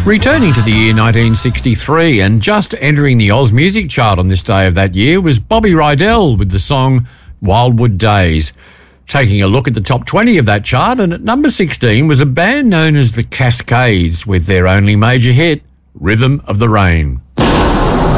Returning to the year 1963 and just entering the Oz Music Chart on this day of that year was Bobby Rydell with the song Wildwood Days. Taking a look at the top 20 of that chart, and at number 16 was a band known as the Cascades with their only major hit, Rhythm of the Rain.